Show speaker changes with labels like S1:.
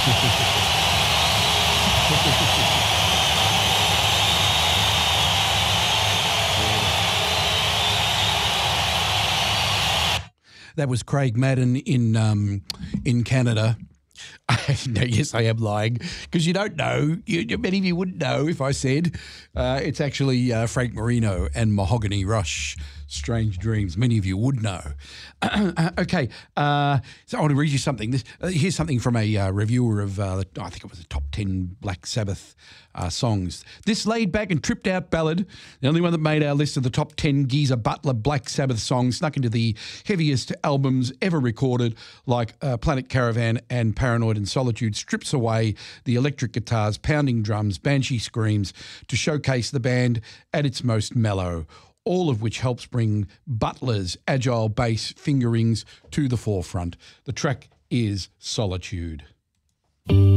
S1: That was Craig Madden in Canada. Yes, I am lying because you don't know. Many of you wouldn't know if I said it's actually Frank Marino and Mahogany Rush, Strange Dreams. Many of you would know. Okay, so I want to read you something. Here's something from a reviewer of, I think it was the top 10 Black Sabbath songs. This laid-back and tripped-out ballad, the only one that made our list of the top 10 Geezer Butler Black Sabbath songs, snuck into the heaviest albums ever recorded, like Planet Caravan and Paranoid and Solitude, strips away the electric guitars, pounding drums, banshee screams to showcase the band at its most mellow, all of which helps bring Butler's agile bass fingerings to the forefront. The track is Solitude.